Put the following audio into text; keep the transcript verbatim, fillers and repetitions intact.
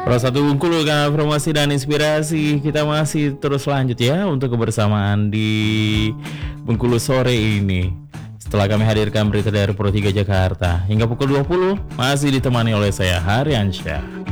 Pro satu Bengkulu kan informasi dan inspirasi. Kita masih terus lanjut ya untuk kebersamaan di Bengkulu sore ini. Setelah kami hadirkan berita dari Pro tiga Jakarta hingga pukul dua puluh masih ditemani oleh saya Haryansyah.